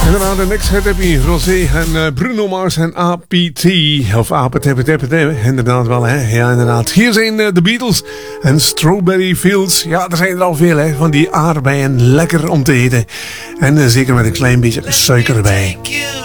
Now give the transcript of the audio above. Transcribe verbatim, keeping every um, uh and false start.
Inderdaad, de next hit heb je Rosé en uh, Bruno Mars en A P T. Of A P T, inderdaad wel, hè. Ja, inderdaad. Hier zijn uh, de Beatles en Strawberry Fields. Ja, er zijn er al veel, hè, van die aardbeien. Lekker om te eten. En uh, zeker met een klein beetje suiker erbij.